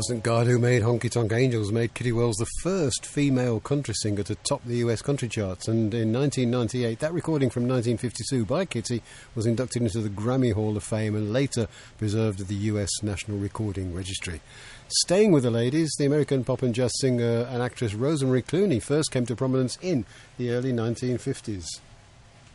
wasn't God who made Honky Tonk Angels made Kitty Wells the first female country singer to top the US country charts, and in 1998 that recording from 1952 by Kitty was inducted into the Grammy Hall of Fame and later preserved at the US National Recording Registry. Staying with the ladies, the American pop and jazz singer and actress Rosemary Clooney first came to prominence in the early 1950s.